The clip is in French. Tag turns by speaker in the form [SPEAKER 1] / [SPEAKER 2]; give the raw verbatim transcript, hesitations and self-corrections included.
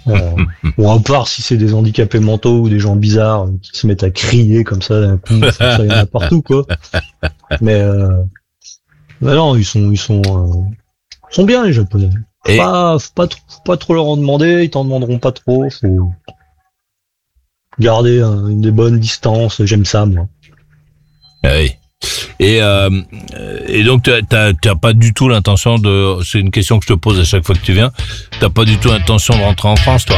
[SPEAKER 1] Euh, bon, à part si c'est des handicapés mentaux ou des gens bizarres euh, qui se mettent à crier comme ça d'un coup, ça, ça y en a partout, quoi. Mais, euh, bah non, ils sont, ils sont, euh, ils sont bien, les Japonais. Faut
[SPEAKER 2] Et-
[SPEAKER 1] pas, faut pas, trop- faut pas trop leur en demander, ils t'en demanderont pas trop, faut garder euh, une des bonnes distances, j'aime ça, moi.
[SPEAKER 2] Ah oui. Et, euh, et donc, tu n'as pas du tout l'intention de... C'est une question que je te pose à chaque fois que tu viens. Tu n'as pas du tout l'intention de rentrer en France, toi?